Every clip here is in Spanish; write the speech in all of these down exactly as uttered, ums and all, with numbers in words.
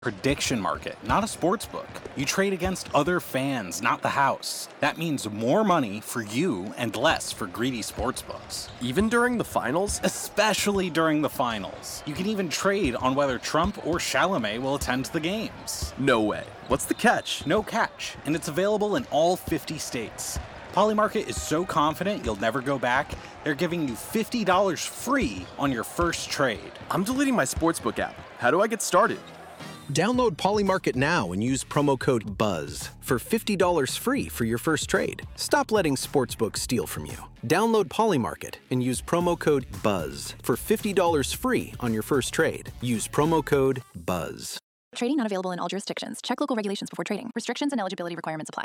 Prediction market, not a sports book. You trade against other fans, not the house. That means more money for you and less for greedy sportsbooks. Even during the finals? Especially during the finals. You can even trade on whether Trump or Chalamet will attend the games. No way. What's the catch? No catch, and it's available in all fifty states. Polymarket is so confident you'll never go back, they're giving you fifty dollars free on your first trade. I'm deleting my sportsbook app. How do I get started? Download Polymarket now and use promo code BUZZ for fifty dollars free for your first trade. Stop letting sportsbooks steal from you. Download Polymarket and use promo code BUZZ for fifty dollars free on your first trade. Use promo code BUZZ. Trading not available in all jurisdictions. Check local regulations before trading. Restrictions and eligibility requirements apply.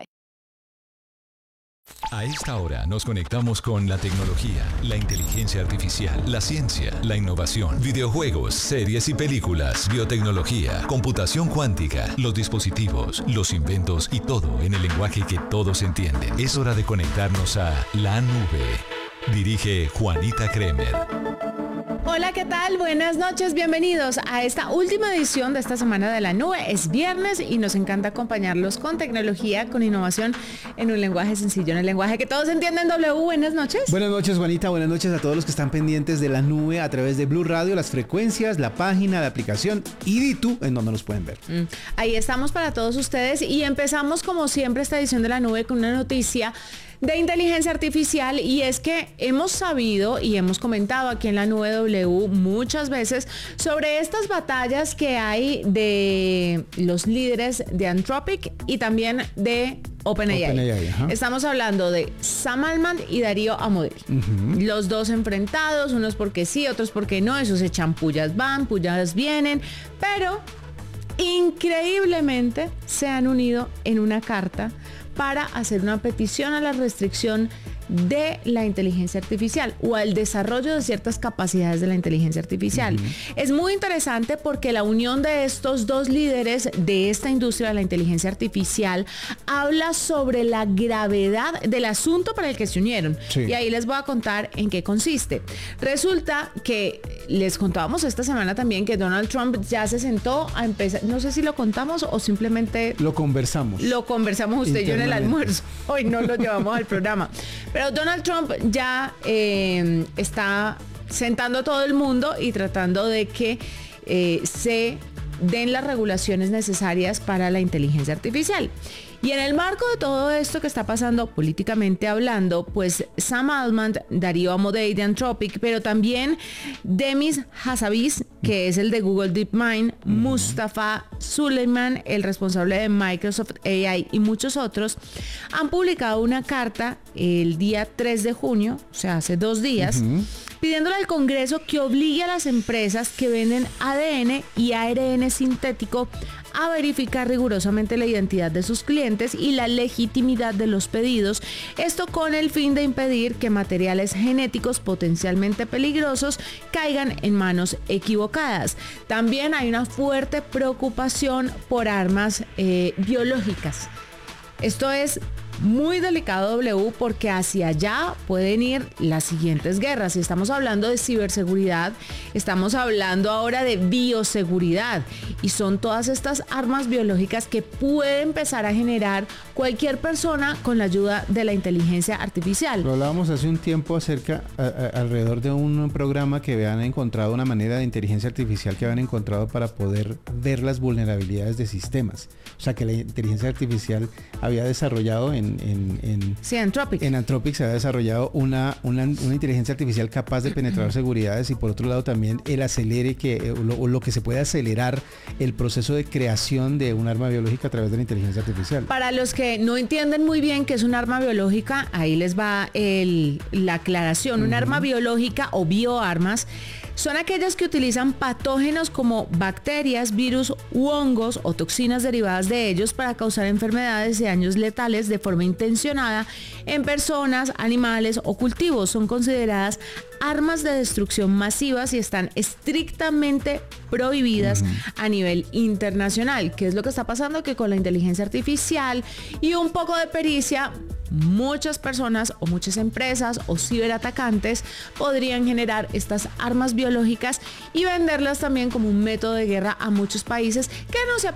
A esta hora nos conectamos con la tecnología, la inteligencia artificial, la ciencia, la innovación, videojuegos, series y películas, biotecnología, computación cuántica, los dispositivos, los inventos y todo en el lenguaje que todos entienden. Es hora de conectarnos a La Nube. Dirige Juanita Kremer. Hola, ¿qué tal? Buenas noches, bienvenidos a esta última edición de esta semana de La Nube. Es viernes y nos encanta acompañarlos con tecnología, con innovación en un lenguaje sencillo, en el lenguaje que todos entienden. W, buenas noches. Buenas noches, Juanita, buenas noches a todos los que están pendientes de La Nube a través de Blue Radio, las frecuencias, la página, la aplicación y D dos en donde nos pueden ver. Mm, ahí estamos para todos ustedes y empezamos como siempre esta edición de La Nube con una noticia de inteligencia artificial, y es que hemos sabido y hemos comentado aquí en La Nube W muchas veces sobre estas batallas que hay de los líderes de Anthropic y también de OpenAI. OpenAI, ajá. Estamos hablando de Sam Altman y Darío Amodei. Uh-huh. Los dos enfrentados, unos porque sí, otros porque no. Esos echan pullas van, pullas vienen, pero increíblemente se han unido en una carta para hacer una petición a la restricción de la inteligencia artificial o al desarrollo de ciertas capacidades de la inteligencia artificial. Uh-huh. Es muy interesante porque la unión de estos dos líderes de esta industria de la inteligencia artificial habla sobre la gravedad del asunto para el que se unieron. Sí. Y ahí les voy a contar en qué consiste. Resulta que les contábamos esta semana también que Donald Trump ya se sentó a empezar, no sé si lo contamos o simplemente lo conversamos. Lo conversamos usted y yo en el almuerzo. Hoy no lo llevamos al programa. Pero Donald Trump ya eh, está sentando a todo el mundo y tratando de que eh, se den las regulaciones necesarias para la inteligencia artificial. Y en el marco de todo esto que está pasando políticamente hablando, pues Sam Altman, Darío Amodei de Anthropic, pero también Demis Hassabis, que es el de Google DeepMind, uh-huh. Mustafa Suleyman, el responsable de Microsoft A I, y muchos otros, han publicado una carta el día tres de junio, o sea, hace dos días, uh-huh. pidiéndole al Congreso que obligue a las empresas que venden A D N y A R N sintético a verificar rigurosamente la identidad de sus clientes y la legitimidad de los pedidos, esto con el fin de impedir que materiales genéticos potencialmente peligrosos caigan en manos equivocadas. También hay una fuerte preocupación por armas eh, biológicas. Esto es muy delicado, W, porque hacia allá pueden ir las siguientes guerras. Si estamos hablando de ciberseguridad, estamos hablando ahora de bioseguridad, y son todas estas armas biológicas que puede empezar a generar cualquier persona con la ayuda de la inteligencia artificial. Lo hablábamos hace un tiempo acerca, a, a, alrededor de un programa que habían encontrado una manera de inteligencia artificial que habían encontrado para poder ver las vulnerabilidades de sistemas. O sea, que la inteligencia artificial había desarrollado en En, en, sí, Anthropic. En Anthropic se ha desarrollado una, una, una inteligencia artificial capaz de penetrar seguridades, y por otro lado también el acelere que, o lo, o lo que se puede acelerar el proceso de creación de un arma biológica a través de la inteligencia artificial. Para los que no entienden muy bien qué es un arma biológica, ahí les va el, la aclaración. Uh-huh. Un arma biológica o bioarmas son aquellas que utilizan patógenos como bacterias, virus u hongos o toxinas derivadas de ellos para causar enfermedades y daños letales de forma intencionada en personas, animales o cultivos. Son consideradas armas de destrucción masivas y están estrictamente prohibidas uh-huh. a nivel internacional. ¿Qué es lo que está pasando? Que con la inteligencia artificial y un poco de pericia muchas personas o muchas empresas o ciberatacantes podrían generar estas armas biológicas y venderlas también como un método de guerra a muchos países que no se